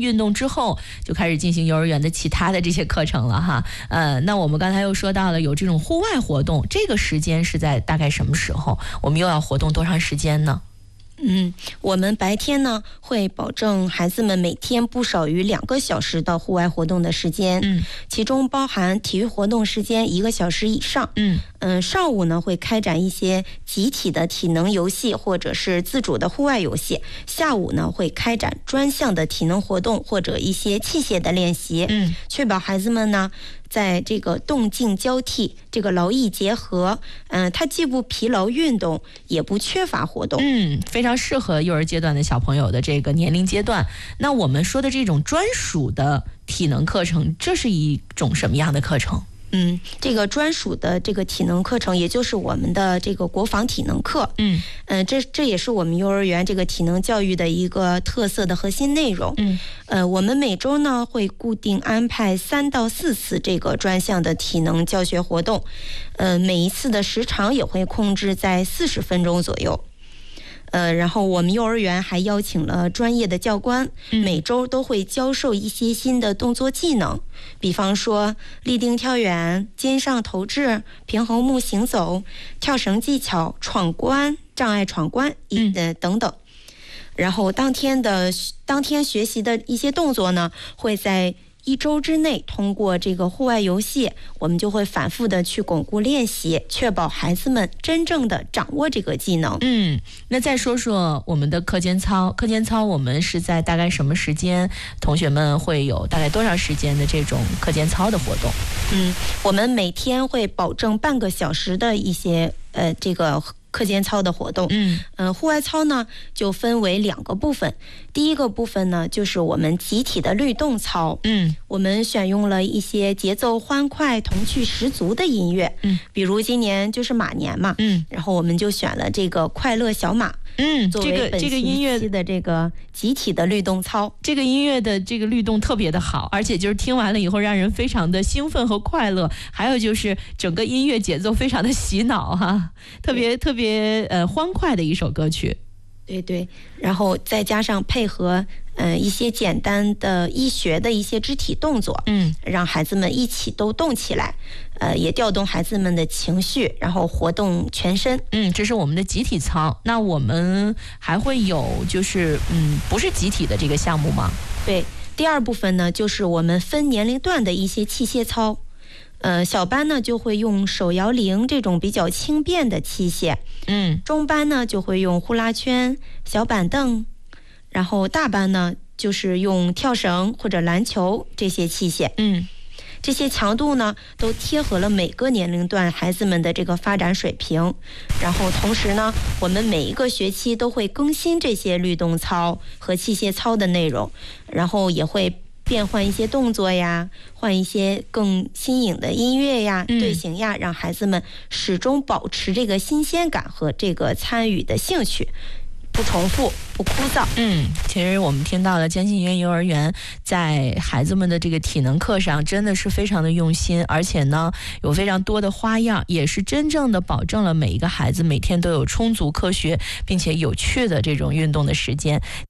运动之后，就开始进行幼儿园的其他的这些课程了哈。那我们刚才又说到了有这种户外活动，这个时间是在大概什么时候？我们又要活动多长时间呢？ 我们白天呢会保证孩子们每天不少于2个小时的户外活动的时间，其中包含体育活动时间1个小时以上。上午呢会开展一些集体的体能游戏或者是自主的户外游戏，下午呢会开展专项的体能活动或者一些器械的练习，确保孩子们呢在这个动静交替，这个劳逸结合，它既不疲劳运动，也不缺乏活动， 非常适合幼儿阶段的小朋友的这个年龄阶段。那我们说的这种专属的体能课程，这是一种什么样的课程？ 这个专属的这个体能课程，也就是我们的这个国防体能课，这也是我们幼儿园这个体能教育的一个特色的核心内容。我们每周呢会固定安排3到4次这个专项的体能教学活动，每一次的时长也会控制在40分钟左右。然后我们幼儿园还邀请了专业的教官，每周都会教授一些新的动作技能，比方说立定跳远、肩上投掷、平衡木行走、跳绳技巧、闯关、障碍闯关等等。然后当天学习的一些动作呢，会在1周之内通过这个户外游戏，我们就会反复的去巩固练习，确保孩子们真正的掌握这个技能。 那再说说我们的课间操，我们是在大概什么时间，同学们会有大概多长时间的这种课间操的活动？ 我们每天会保证半个小时的一些这个课间操的活动。户外操呢就分为2个部分，第一个部分呢就是我们集体的律动操。我们选用了一些节奏欢快、童趣十足的音乐，比如今年就是马年嘛，然后我们就选了这个快乐小马，作为本音乐期的这个集体的律动操。 这个音乐的这个律动特别的好，而且就是听完了以后让人非常的兴奋和快乐，还有就是整个音乐节奏非常的洗脑哈，特别欢快的一首歌曲。 对，然后再加上配合一些简单的医学的一些肢体动作，让孩子们一起都动起来，也调动孩子们的情绪，然后活动全身。 这是我们的集体操。那我们还会有就是不是集体的这个项目吗？ 对，第2部分呢就是我们分年龄段的一些器械操。小班呢就会用手摇铃这种比较轻便的器械，中班呢就会用呼啦圈、小板凳，然后大班呢就是用跳绳或者篮球这些器械。这些强度呢都贴合了每个年龄段孩子们的这个发展水平，然后同时呢我们每一个学期都会更新这些律动操和器械操的内容，然后也会变换一些动作呀，换一些更新颖的音乐呀、队形呀，让孩子们始终保持这个新鲜感和这个参与的兴趣，不重复不枯燥。 其实我们听到了江信源幼儿园在孩子们的这个体能课上真的是非常的用心，而且呢有非常多的花样，也是真正的保证了每一个孩子每天都有充足科学并且有趣的这种运动的时间。